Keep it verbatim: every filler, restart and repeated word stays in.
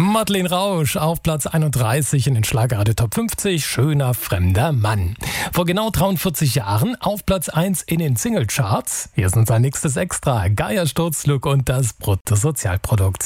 Madeleine Rausch auf Platz einunddreißig in den Schlagerradio Top fünfzig, Schöner fremder Mann. Vor genau dreiundvierzig Jahren auf Platz eins in den Singlecharts. Hier ist unser nächstes Extra, Geiersturzlook und das Bruttosozialprodukt.